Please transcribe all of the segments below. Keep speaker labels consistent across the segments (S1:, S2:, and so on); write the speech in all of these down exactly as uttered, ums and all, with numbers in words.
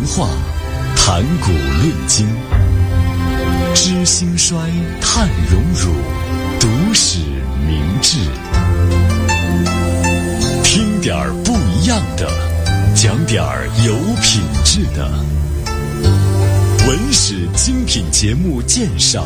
S1: 化，谈古论今，知兴衰，探荣辱，读史明智。听点儿不一样的，讲点儿有品质的。文史精品节目鉴赏。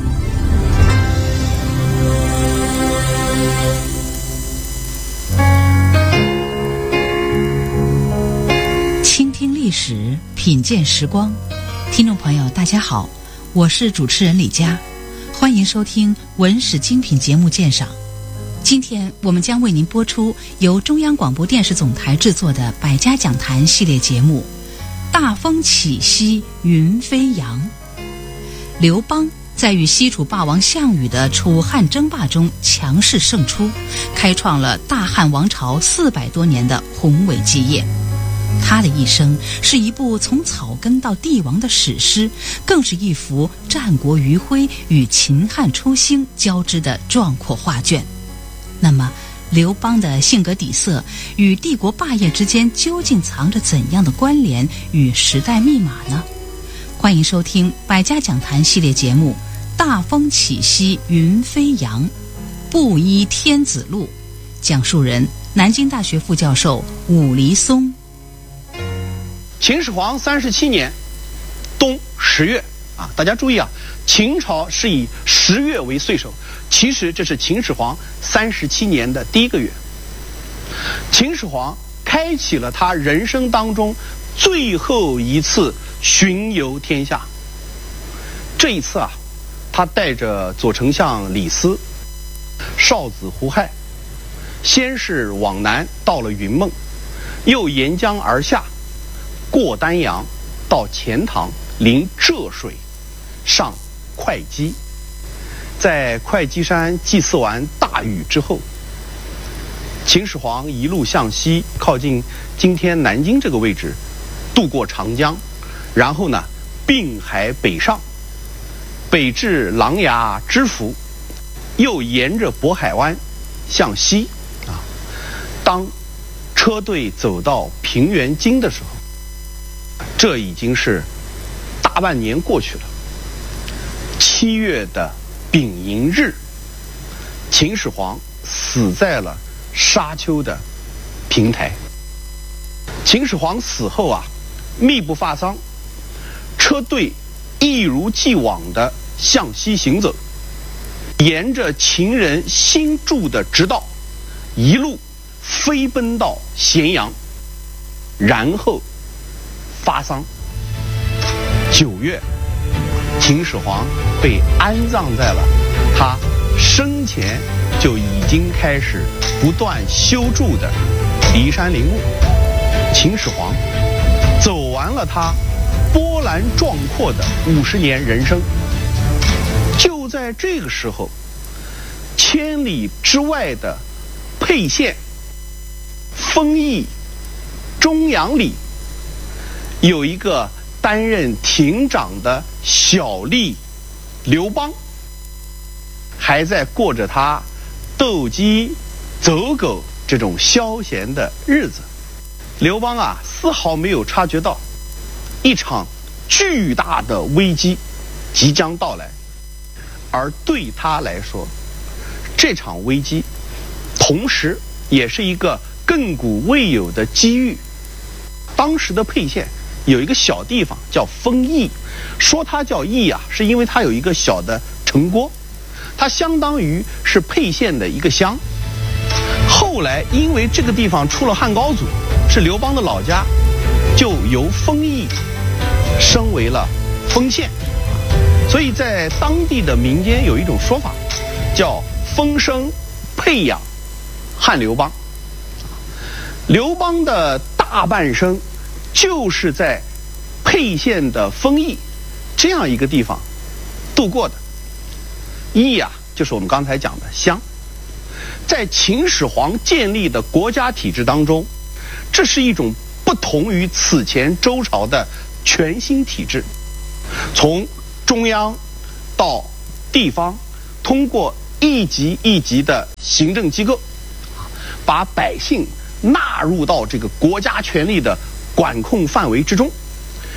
S2: 倾听历史，品鉴时光。听众朋友大家好，我是主持人李佳，欢迎收听文史精品节目鉴赏。今天我们将为您播出由中央广播电视总台制作的百家讲坛系列节目大风起兮云飞扬。刘邦在与西楚霸王项羽的楚汉争霸中强势胜出，开创了大汉王朝四百多年的宏伟基业。他的一生是一部从草根到帝王的史诗，更是一幅战国余晖与秦汉初兴交织的壮阔画卷。那么刘邦的性格底色与帝国霸业之间究竟藏着怎样的关联与时代密码呢？欢迎收听百家讲坛系列节目大风起兮云飞扬，布衣天子路，讲述人南京大学副教授武黎松。
S3: 秦始皇三十七年冬十月啊，大家注意啊，秦朝是以十月为岁首，其实这是秦始皇三十七年的第一个月。秦始皇开启了他人生当中最后一次巡游天下。这一次啊，他带着左丞相李斯、少子胡亥，先是往南到了云梦，又沿江而下，过丹阳，到钱塘，临浙水，上会稽。在会稽山祭祀完大禹之后，秦始皇一路向西，靠近今天南京这个位置，渡过长江，然后呢并海北上，北至琅琊知府，又沿着渤海湾向西啊。当车队走到平原津的时候，这已经是大半年过去了。七月的丙寅日，秦始皇死在了沙丘的平台。秦始皇死后啊，密不发丧，车队一如既往地向西行走，沿着秦人新筑的直道，一路飞奔到咸阳，然后发丧。九月，秦始皇被安葬在了他生前就已经开始不断修筑的骊山陵墓。秦始皇走完了他波澜壮阔的五十年人生。就在这个时候，千里之外的沛县丰邑中阳里，有一个担任亭长的小吏刘邦，还在过着他斗鸡走狗这种消闲的日子。刘邦啊，丝毫没有察觉到一场巨大的危机即将到来，而对他来说，这场危机同时也是一个亘古未有的机遇。当时的沛县有一个小地方叫丰邑，说它叫邑啊，是因为它有一个小的城郭，它相当于是沛县的一个乡。后来因为这个地方出了汉高祖，是刘邦的老家，就由丰邑升为了丰县。所以在当地的民间有一种说法，叫丰生沛养汉刘邦。刘邦的大半生就是在沛县的丰邑这样一个地方度过的。邑啊，就是我们刚才讲的乡。在秦始皇建立的国家体制当中，这是一种不同于此前周朝的全新体制。从中央到地方，通过一级一级的行政机构，把百姓纳入到这个国家权力的管控范围之中，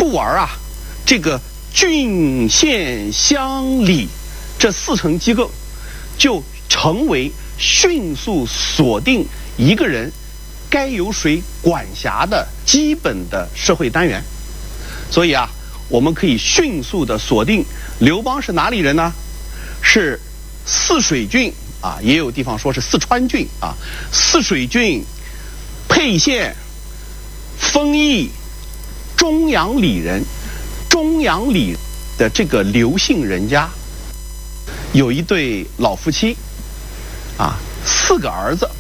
S3: 故而啊，这个郡县乡里这四层机构就成为迅速锁定一个人该由谁管辖的基本的社会单元。所以啊，我们可以迅速的锁定刘邦是哪里人呢？是泗水郡啊，也有地方说是四川郡啊，泗水郡沛县丰邑中阳里人。中阳里的这个刘姓人家有一对老夫妻啊，四个儿子。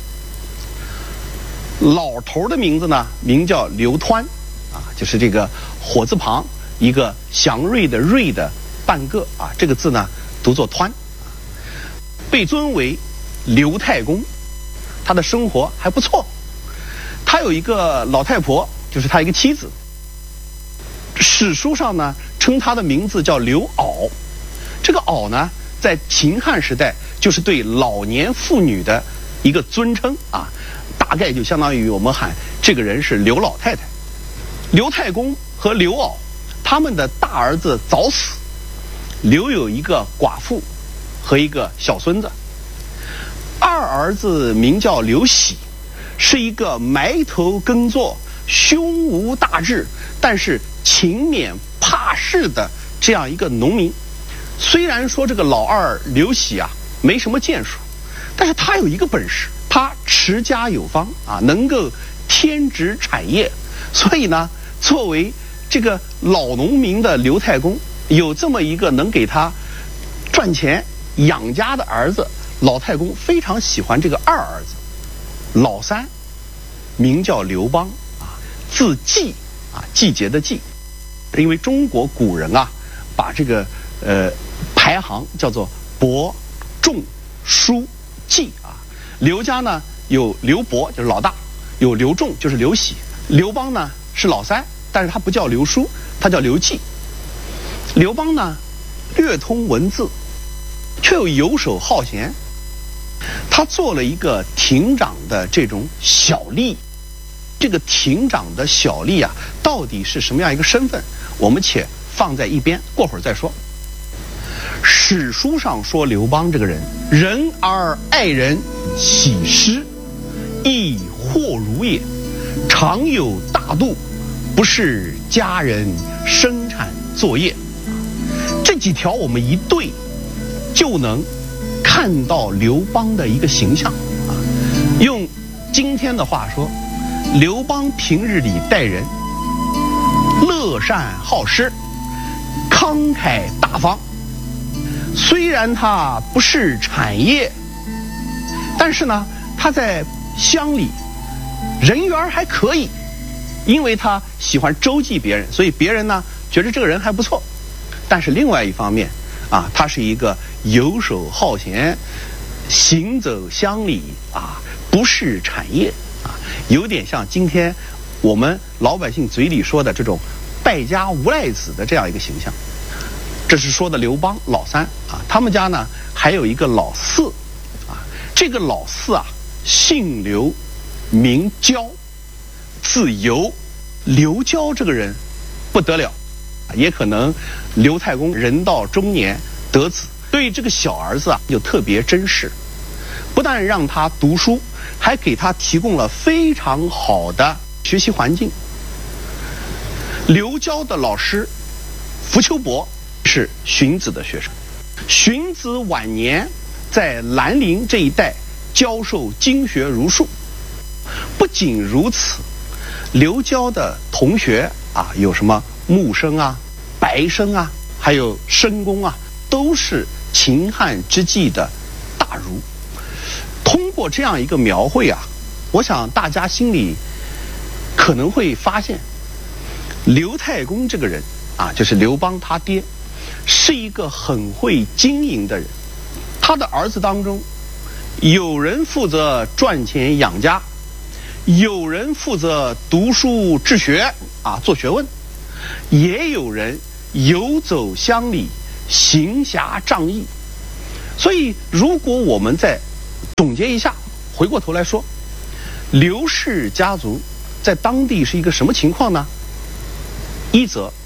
S3: 老头的名字呢，名叫刘湍啊，就是这个火字旁一个祥瑞的瑞的半个啊，这个字呢读作湍，被尊为刘太公。他的生活还不错，他有一个老太婆，就是他一个妻子。史书上呢称他的名字叫刘媪，这个媪呢在秦汉时代就是对老年妇女的一个尊称啊，大概就相当于我们喊这个人是刘老太太。刘太公和刘媪他们的大儿子早死，留有一个寡妇和一个小孙子。二儿子名叫刘喜，是一个埋头耕作胸无大志但是勤勉怕事的这样一个农民。虽然说这个老二刘喜啊没什么建树，但是他有一个本事，他持家有方啊，能够添植产业。所以呢，作为这个老农民的刘太公，有这么一个能给他赚钱养家的儿子，老太公非常喜欢这个二儿子。老三名叫刘邦啊，字季啊，季节的季。因为中国古人啊，把这个呃排行叫做伯、仲、叔、季啊。刘家呢有刘伯，就是老大；有刘仲，就是刘喜。刘邦呢是老三，但是他不叫刘叔，他叫刘季。刘邦呢略通文字，却又游手好闲。他做了一个亭长的这种小吏。这个亭长的小吏啊，到底是什么样一个身份？我们且放在一边，过会儿再说。史书上说刘邦这个人，仁而爱人，喜诗，亦或如也，常有大度，不是家人生产作业。这几条我们一对，就能看到刘邦的一个形象啊。用今天的话说，刘邦平日里待人乐善好施，慷慨大方。虽然他不是产业，但是呢，他在乡里人缘还可以，因为他喜欢周济别人，所以别人呢觉得这个人还不错。但是另外一方面啊，他是一个游手好闲，行走乡里啊，不是产业啊，有点像今天我们老百姓嘴里说的这种败家无赖子的这样一个形象。这是说的刘邦老三啊，他们家呢还有一个老四啊，这个老四啊姓刘，名交，字由。刘交这个人不得了，也可能刘太公人到中年得子，对这个小儿子啊就特别珍视，不但让他读书，还给他提供了非常好的学习环境。刘交的老师苻丘伯是荀子的学生，荀子晚年在兰陵这一带教授经学儒术。不仅如此，刘交的同学啊，有什么穆生啊、白生啊，还有申公啊，都是秦汉之际的大儒。通过这样一个描绘啊，我想大家心里可能会发现，刘太公这个人啊，就是刘邦他爹，是一个很会经营的人。他的儿子当中，有人负责赚钱养家，有人负责读书治学啊，做学问，也有人游走乡里，行侠仗义。所以如果我们再总结一下，回过头来说，刘氏家族在当地是一个什么情况呢？一则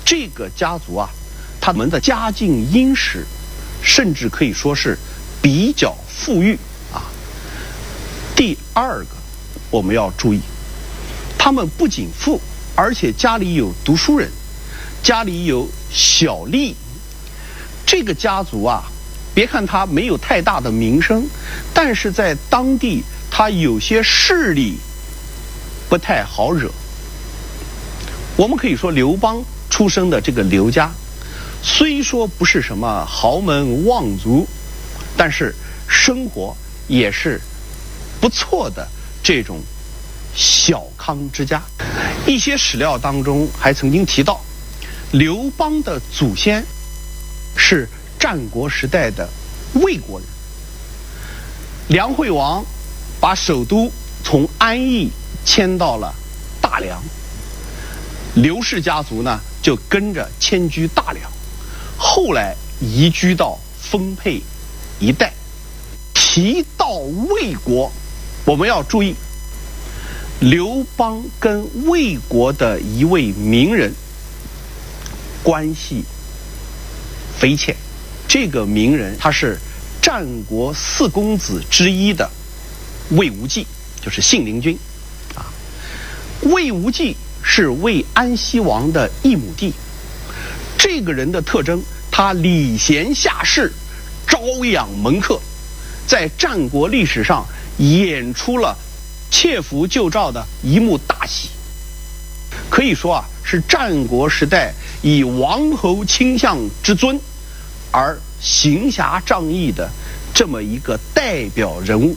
S3: 这个家族啊，他们的家境殷实，甚至可以说是比较富裕啊。第二个，我们要注意，他们不仅富，而且家里有读书人，家里有小吏。这个家族啊，别看他没有太大的名声，但是在当地他有些势力不太好惹。我们可以说刘邦出生的这个刘家，虽说不是什么豪门望族，但是生活也是不错的这种小康之家。一些史料当中还曾经提到，刘邦的祖先是战国时代的魏国人。梁惠王把首都从安邑迁到了大梁，刘氏家族呢就跟着迁居大梁，后来移居到丰沛一带。提到魏国，我们要注意，刘邦跟魏国的一位名人关系匪浅。这个名人他是战国四公子之一的魏无忌，就是信陵君啊。魏无忌是魏安西王的一亩地。这个人的特征，他礼贤下士，招养门客，在战国历史上演出了切符救赵的一幕大戏。可以说啊，是战国时代以王侯倾向之尊而行侠仗义的这么一个代表人物。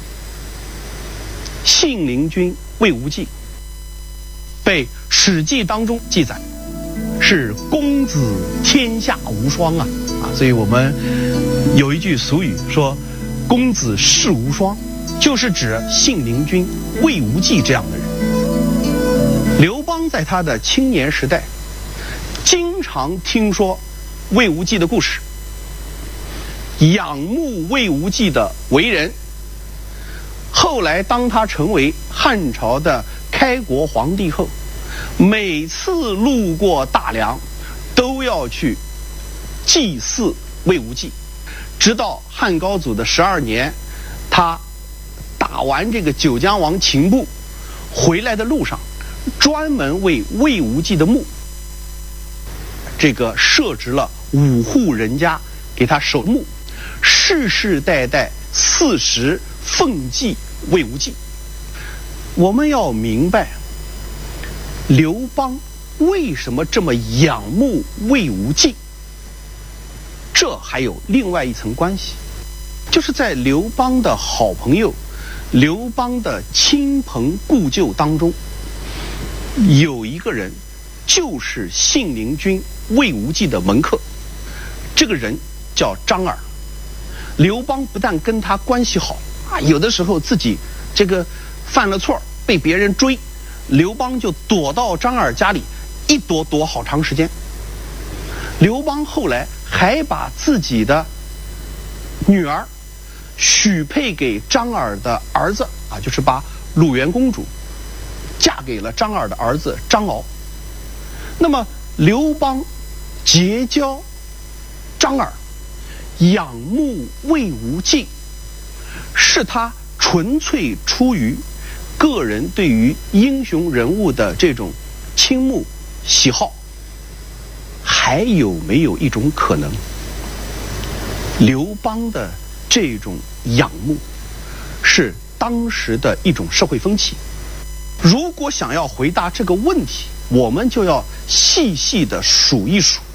S3: 信陵君魏无忌被《史记》当中记载是公子天下无双啊啊！所以我们有一句俗语说“公子世无双”，就是指信陵君魏无忌这样的人。刘邦在他的青年时代，经常听说魏无忌的故事，仰慕魏无忌的为人。后来当他成为汉朝的开国皇帝后，每次路过大梁都要去祭祀魏无忌。直到汉高祖的十二年，他打完这个九江王秦布回来的路上，专门为魏无忌的墓这个设置了五户人家给他守墓，世世代代四时奉祭魏无忌。我们要明白，刘邦为什么这么仰慕魏无忌，这还有另外一层关系，就是在刘邦的好朋友、刘邦的亲朋故旧当中，有一个人就是信陵君魏无忌的门客，这个人叫张耳。刘邦不但跟他关系好啊，有的时候自己这个犯了错被别人追，刘邦就躲到张耳家里一躲躲好长时间。刘邦后来还把自己的女儿许配给张耳的儿子啊，就是把鲁元公主嫁给了张耳的儿子张敖。那么刘邦结交张耳，仰慕魏无忌，是他纯粹出于个人对于英雄人物的这种倾慕喜好。还有没有一种可能，刘邦的这种仰慕是当时的一种社会风气？如果想要回答这个问题，我们就要细细的数一数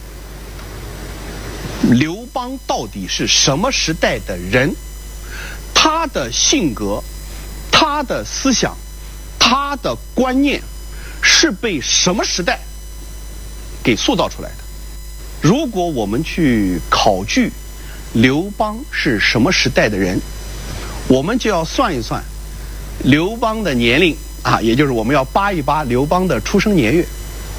S3: 刘邦到底是什么时代的人，他的性格、他的思想、他的观念是被什么时代给塑造出来的。如果我们去考据刘邦是什么时代的人，我们就要算一算刘邦的年龄啊，也就是我们要扒一扒刘邦的出生年月。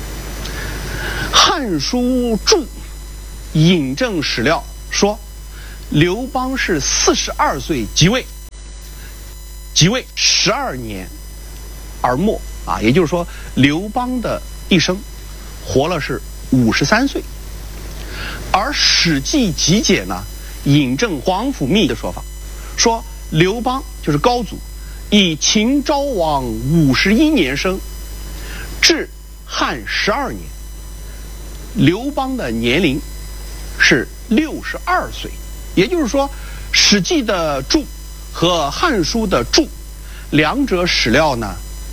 S3: 汉书注引证史料说，刘邦是四十二岁即位，即位十二年而没啊，也就是说刘邦的一生活了是五十三岁。而《史记集解》呢，引证皇甫谧的说法，说刘邦就是高祖，以秦昭王五十一年生，至汉十二年。刘邦的年龄是六十二岁，也就是说，《史记》的注和《汉书》的注，两者史料呢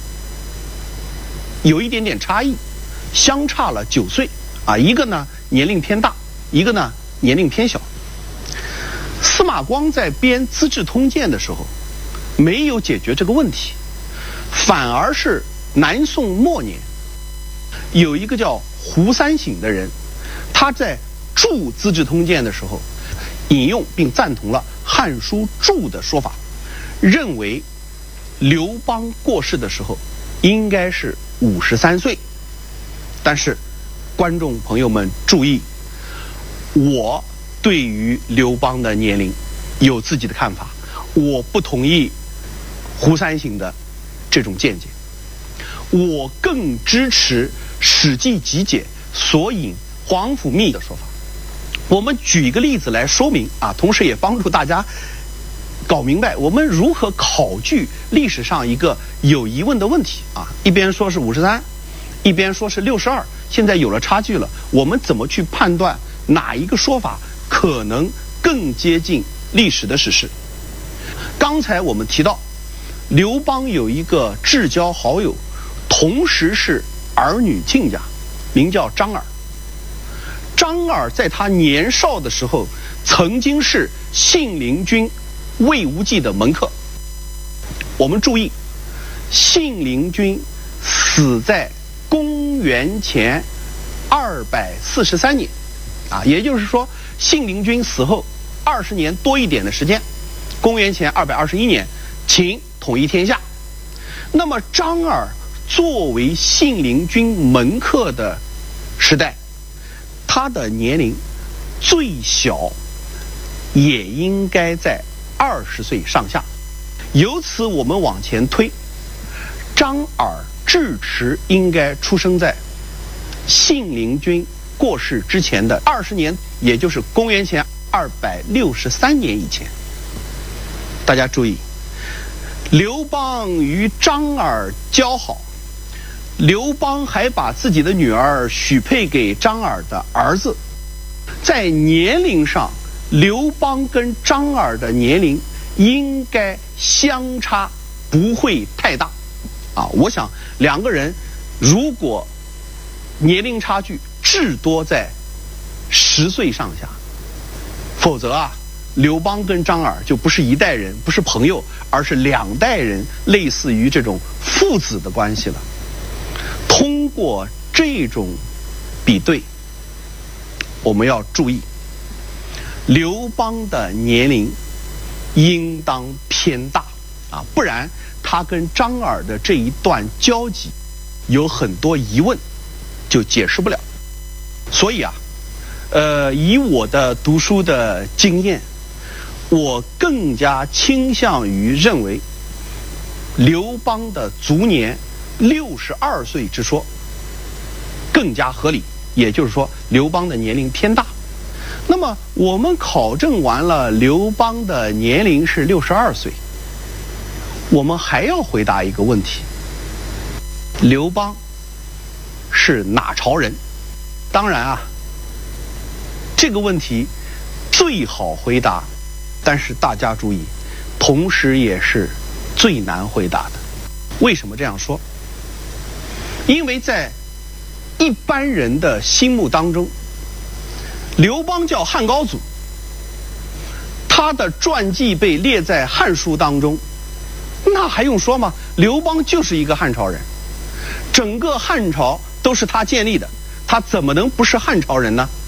S3: 有一点点差异，相差了九岁啊，一个呢年龄偏大，一个呢年龄偏小。司马光在编《资治通鉴》的时候，没有解决这个问题，反而是南宋末年有一个叫胡三省的人，他在注《资治通鉴》的时候，引用并赞同了《汉书》注的说法，认为刘邦过世的时候应该是五十三岁。但是，观众朋友们注意，我对于刘邦的年龄有自己的看法，我不同意胡三省的这种见解，我更支持《史记集解》所引皇甫谧的说法。我们举一个例子来说明啊，同时也帮助大家搞明白我们如何考据历史上一个有疑问的问题啊。一边说是五十三，一边说是六十二，现在有了差距了，我们怎么去判断哪一个说法可能更接近历史的史实？刚才我们提到，刘邦有一个至交好友，同时是儿女亲家，名叫张耳。张耳在他年少的时候，曾经是信陵君魏无忌的门客。我们注意，信陵君死在公元前二百四十三年，啊，也就是说，信陵君死后二十年多一点的时间，公元前二百二十一年，秦统一天下。那么张耳作为信陵君门客的时代，他的年龄最小也应该在二十岁上下。由此我们往前推，张耳至迟应该出生在信陵君过世之前的二十年，也就是公元前二百六十三年以前。大家注意，刘邦与张耳交好，刘邦还把自己的女儿许配给张耳的儿子。在年龄上，刘邦跟张耳的年龄应该相差不会太大啊。我想两个人如果年龄差距至多在十岁上下，否则啊，刘邦跟张耳就不是一代人，不是朋友，而是两代人，类似于这种父子的关系了。通过这种比对，我们要注意，刘邦的年龄应当偏大啊，不然他跟张耳的这一段交集有很多疑问，就解释不了。所以啊，呃，以我的读书的经验，我更加倾向于认为刘邦的卒年六十二岁之说更加合理，也就是说刘邦的年龄偏大。那么我们考证完了刘邦的年龄是六十二岁，我们还要回答一个问题：刘邦是哪朝人？当然啊，这个问题最好回答，但是大家注意，同时也是最难回答的。为什么这样说？因为在一般人的心目当中，刘邦叫汉高祖，他的传记被列在《汉书》当中，那还用说吗？刘邦就是一个汉朝人，整个汉朝都是他建立的，他怎么能不是汉朝人呢？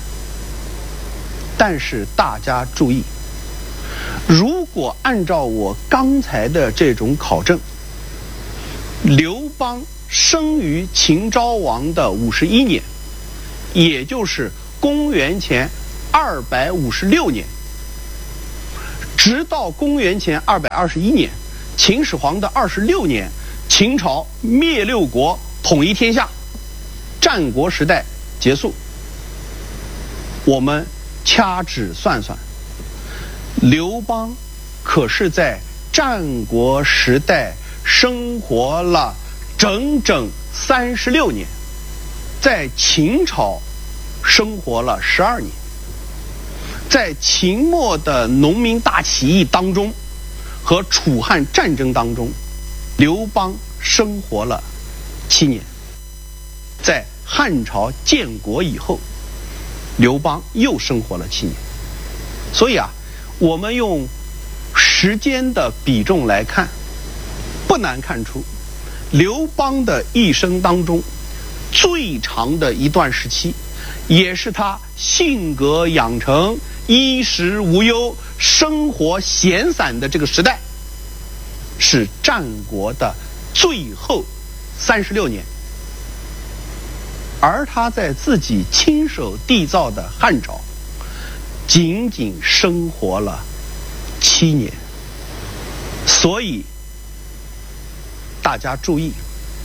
S3: 但是大家注意，如果按照我刚才的这种考证，刘邦生于秦昭王的五十一年，也就是公元前二百五十六年，直到公元前二百二十一年，秦始皇的二十六年，秦朝灭六国，统一天下，战国时代结束，我们掐指算算，刘邦可是在战国时代生活了整整三十六年，在秦朝生活了十二年，在秦末的农民大起义当中和楚汉战争当中，刘邦生活了七年。在汉朝建国以后，刘邦又生活了七年。所以啊，我们用时间的比重来看，不难看出，刘邦的一生当中最长的一段时期，也是他性格养成、衣食无忧、生活闲散的这个时代，是战国的最后三十六年。而他在自己亲手缔造的汉朝，仅仅生活了七年。所以大家注意，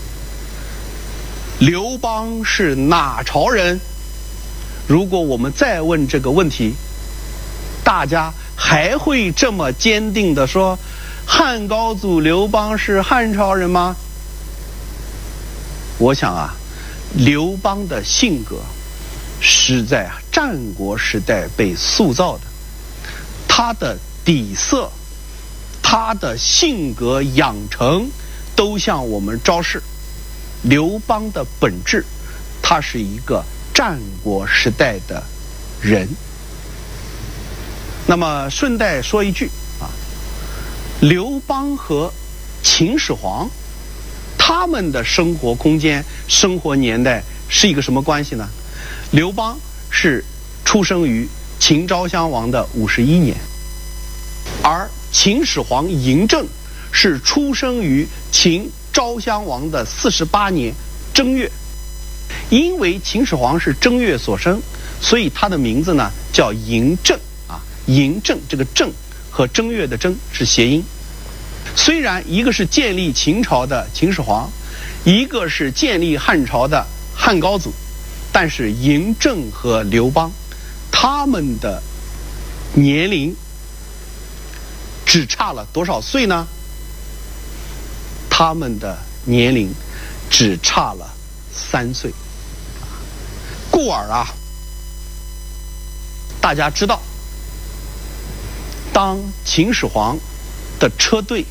S3: 刘邦是哪朝人？如果我们再问这个问题，大家还会这么坚定地说汉高祖刘邦是汉朝人吗？我想啊，刘邦的性格是在战国时代被塑造的，他的底色、他的性格养成都向我们昭示，刘邦的本质，他是一个战国时代的人。那么顺带说一句啊，刘邦和秦始皇他们的生活空间、生活年代是一个什么关系呢？刘邦是出生于秦昭襄王的五十一年，而秦始皇嬴政是出生于秦昭襄王的四十八年正月。因为秦始皇是正月所生，所以他的名字呢叫嬴政啊。嬴政这个政和正月的正是谐音。虽然一个是建立秦朝的秦始皇，一个是建立汉朝的汉高祖，但是嬴政和刘邦他们的年龄只差了多少岁呢？他们的年龄只差了三岁。故而啊，大家知道，当秦始皇的车队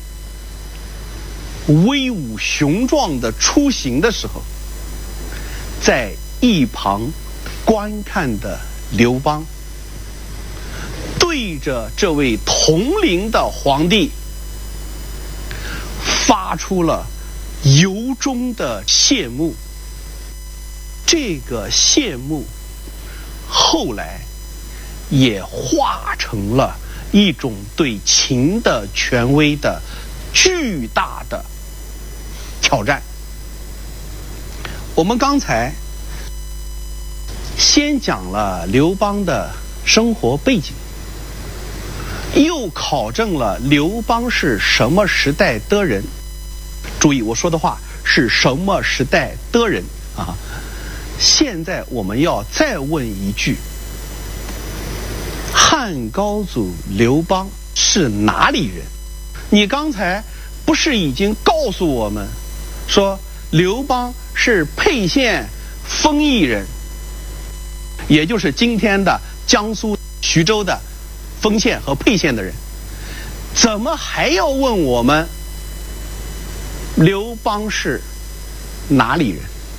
S3: 威武雄壮的出行的时候，在一旁观看的刘邦对着这位同龄的皇帝发出了由衷的羡慕。这个羡慕后来也化成了一种对秦的权威的巨大的挑战。我们刚才先讲了刘邦的生活背景，又考证了刘邦是什么时代的人。注意我说的话是什么时代的人啊？现在我们要再问一句，汉高祖刘邦是哪里人？你刚才不是已经告诉我们说刘邦是沛县丰邑人，也就是今天的江苏徐州的丰县和沛县的人，怎么还要问我们刘邦是哪里人？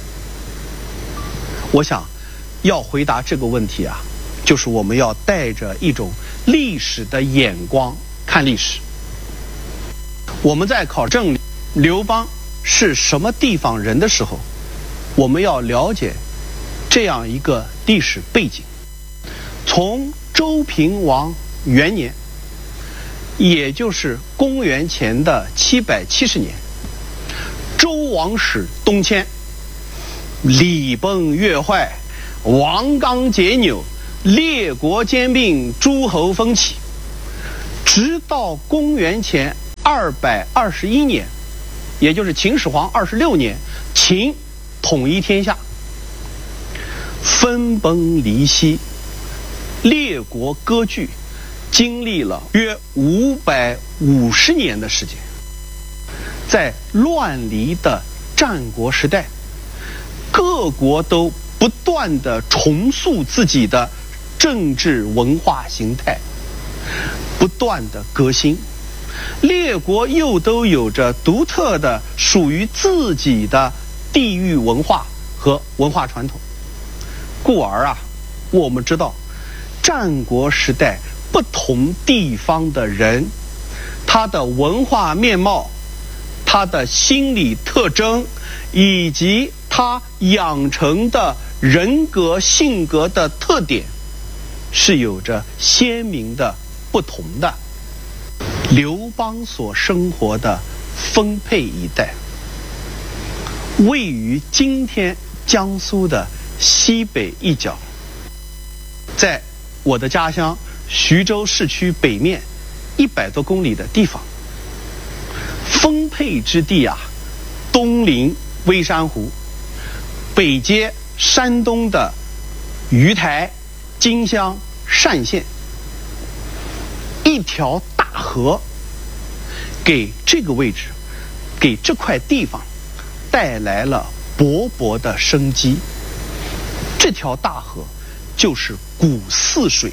S3: 我想要回答这个问题啊，就是我们要带着一种历史的眼光看历史。我们在考证刘邦是什么地方人的时候，我们要了解这样一个历史背景。从周平王元年，也就是公元前的七百七十年，周王室东迁，礼崩乐坏，王纲结纽，列国兼并，诸侯蜂起，直到公元前二百二十一年，也就是秦始皇二十六年，秦统一天下。 分崩离析，列国割据，经历了约五百五十年的时间。在乱离的战国时代，各国都不断地重塑自己的政治文化形态，不断地革新。列国又都有着独特的属于自己的地域文化和文化传统，故而啊，我们知道战国时代不同地方的人，他的文化面貌，他的心理特征，以及他养成的人格性格的特点，是有着鲜明的不同的。刘邦所生活的丰沛一带，位于今天江苏的西北一角，在我的家乡徐州市区北面一百多公里的地方。丰沛之地啊，东临微山湖，北接山东的鱼台、荆襄、单县，一条大河给这个位置，给这块地方带来了勃勃的生机。这条大河就是古泗水。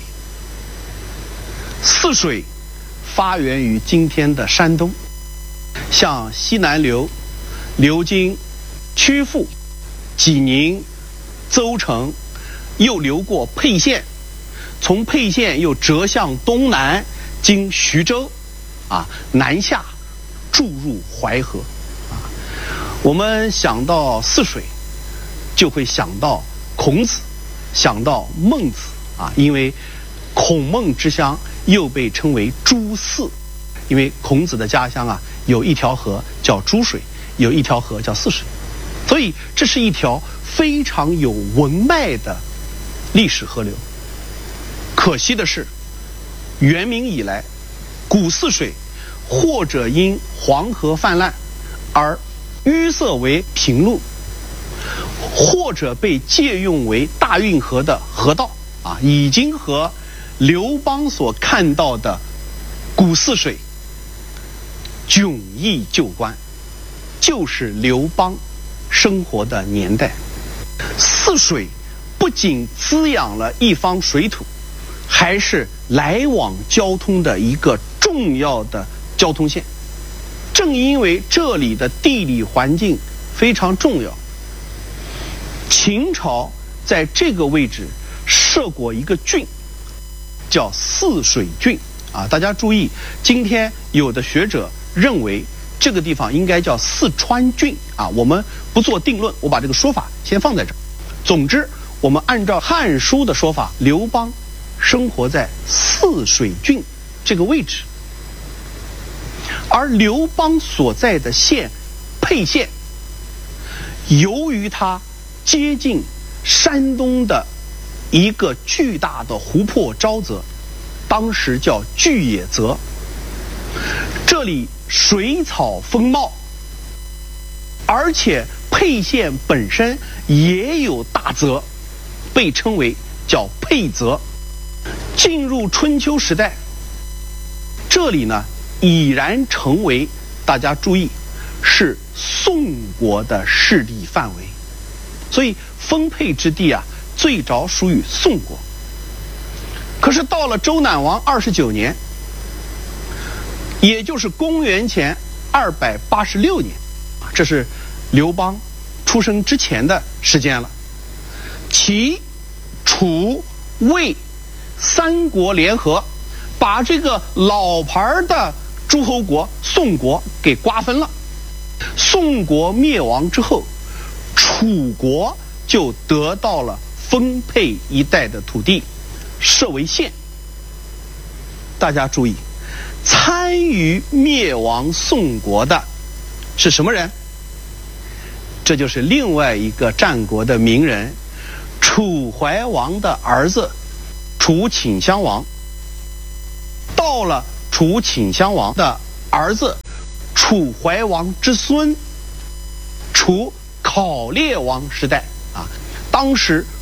S3: 泗水发源于今天的山东，向西南流，流经曲阜、济宁、邹城，又流过沛县，从沛县又折向东南，经徐州，啊，南下注入淮河。啊，我们想到泗水，就会想到孔子，想到孟子啊，因为孔孟之乡又被称为诸泗，因为孔子的家乡啊有一条河叫诸水，有一条河叫泗水，所以这是一条非常有文脉的历史河流。可惜的是，元明以来，古泗水或者因黄河泛滥而淤塞为平路，或者被借用为大运河的河道啊，已经和刘邦所看到的古泗水迥异就观，就是刘邦生活的年代。泗水不仅滋养了一方水土，还是来往交通的一个重要的交通线。正因为这里的地理环境非常重要，秦朝在这个位置设过一个郡，叫泗水郡啊。大家注意，今天有的学者认为这个地方应该叫四川郡啊，我们不做定论，我把这个说法先放在这儿。总之，我们按照《汉书》的说法，刘邦生活在泗水郡这个位置，而刘邦所在的县沛县，由于它接近山东的一个巨大的湖泊沼泽，当时叫巨野泽，这里水草丰茂，而且沛县本身也有大泽，被称为叫沛泽。进入春秋时代，这里呢已然成为，大家注意，是宋国的势力范围，所以丰沛之地啊，最早属于宋国。可是到了周赧王二十九年，也就是公元前二百八十六年，这是刘邦出生之前的时间了。齐、楚、魏三国联合，把这个老牌的诸侯国宋国给瓜分了。宋国灭亡之后，楚国就得到了丰沛一带的土地，设为县。大家注意，参与灭亡宋国的是什么人？这就是另外一个战国的名人，楚怀王的儿子楚顷襄王。到了楚顷襄王的儿子楚怀王之孙楚考烈王时代啊，当时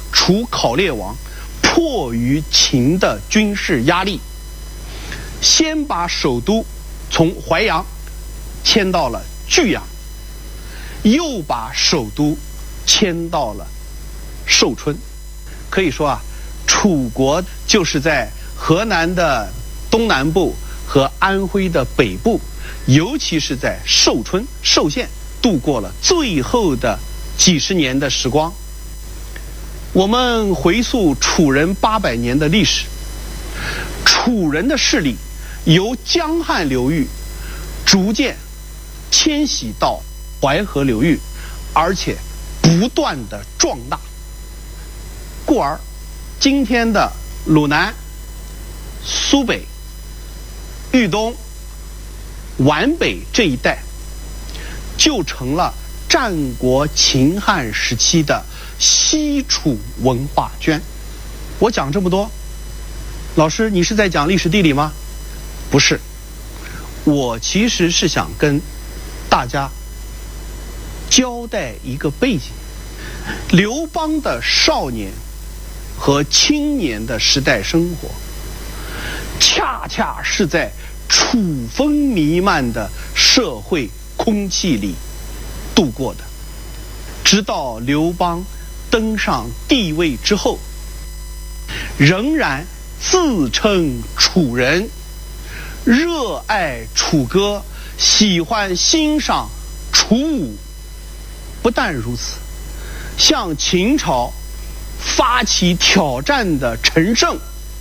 S3: 楚考烈王迫于秦的军事压力，先把首都从淮阳迁到了巨阳，又把首都迁到了寿春。可以说啊，楚国就是在河南的东南部和安徽的北部，尤其是在寿春寿县度过了最后的几十年的时光。我们回溯楚人八百年的历史，楚人的势力由江汉流域逐渐迁徙到淮河流域，而且不断的壮大，故而今天的鲁南、苏北、豫东、皖北这一带就成了战国秦汉时期的西楚文化圈。我讲这么多，老师你是在讲历史地理吗？不是，我其实是想跟大家交代一个背景。刘邦的少年和青年的时代生活，恰恰是在楚风弥漫的社会空气里度过的。直到刘邦登上帝位之后，仍然自称楚人，热爱楚歌，喜欢欣赏楚舞。不但如此，向秦朝发起挑战的陈胜，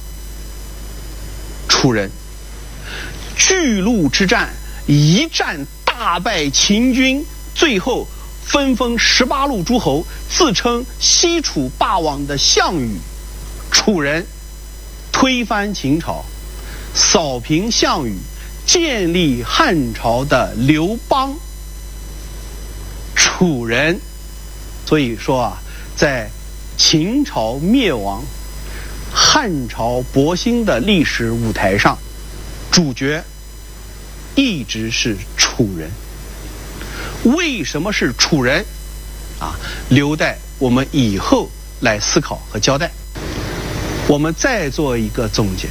S3: 楚人，巨鹿之战一战大败秦军，最后分封十八路诸侯，自称西楚霸王的项羽，楚人，推翻秦朝，扫平项羽，建立汉朝的刘邦，楚人。所以说啊，在秦朝灭亡、汉朝勃兴的历史舞台上，主角一直是楚人。为什么是楚人啊？留待我们以后来思考和交代。我们再做一个总结。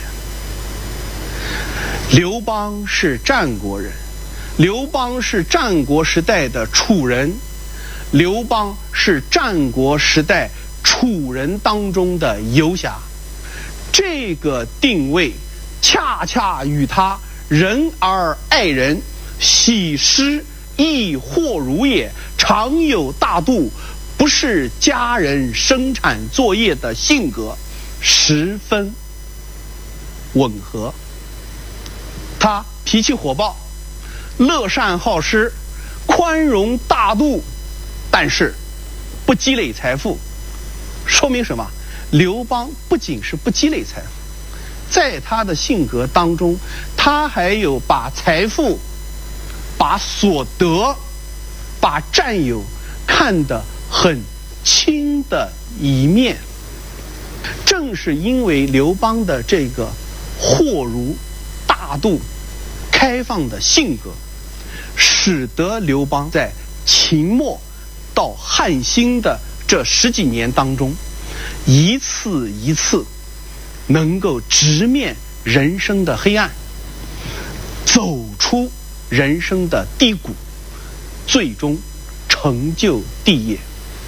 S3: 刘邦是战国人，刘邦是战国时代的楚人，刘邦是战国时代楚人当中的游侠。这个定位恰恰与他仁而爱人，喜诗亦或如也，常有大度，不是家人生产作业的性格十分吻合。他脾气火爆，乐善好施，宽容大度，但是不积累财富。说明什么？刘邦不仅是不积累财富，在他的性格当中，他还有把财富、把所得、把占有看得很轻的一面。正是因为刘邦的这个豁如大度、开放的性格，使得刘邦在秦末到汉兴的这十几年当中，一次一次能够直面人生的黑暗，走出人生的低谷，最终成就帝业。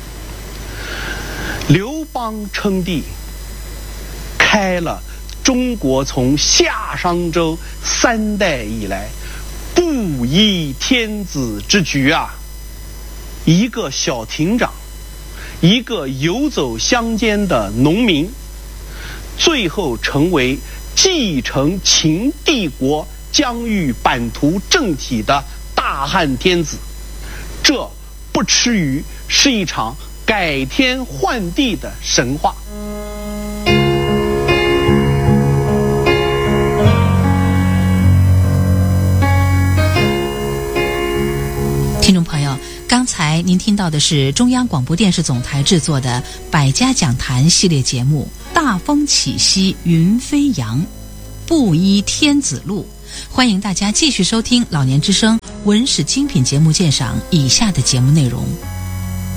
S3: 刘邦称帝，开了中国从夏商周三代以来布衣天子之局啊！一个小亭长，一个游走乡间的农民，最后成为继承秦帝国疆域版图政体的大汉天子。这不耻于是一场改天换地的神话。
S2: 听众朋友，刚才您听到的是中央广播电视总台制作的百家讲坛系列节目《大风起兮云飞扬，布衣天子路》。欢迎大家继续收听老年之声文史精品节目鉴赏以下的节目内容。